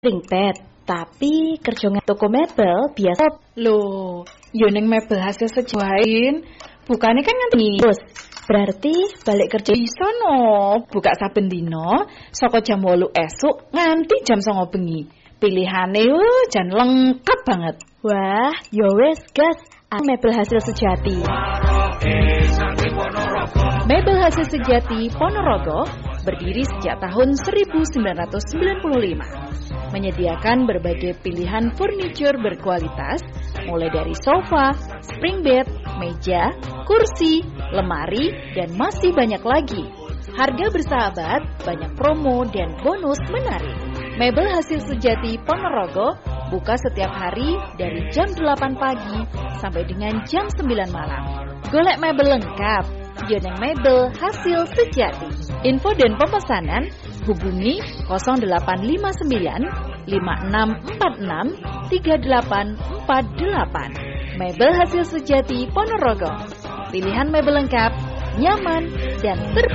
Ringpet, tapi kerja toko mebel biasa. Loh, yo ning mebel hasil sejahin. Bukane kan nganti Bos, berarti balik kerja iso no, buka saben dina saka jam 8 esuk nganti jam 9 bengi. Pilihane jan lengkap banget. Wah, yo wes gas, mebel hasil sejati. Mebel hasil sejati Ponorogo berdiri sejak tahun 1995. Menyediakan berbagai pilihan furniture berkualitas, mulai dari sofa, spring bed, meja, kursi, lemari, dan masih banyak lagi. Harga bersahabat, banyak promo dan bonus menarik. Mebel hasil sejati Ponorogo buka setiap hari dari jam 8 pagi sampai dengan jam 9 malam. Golek mebel lengkap, Yoneng Mebel hasil sejati. Info dan pemesanan hubungi 0859 5646 3848. Mebel hasil sejati Ponorogo. Pilihan mebel lengkap, nyaman, dan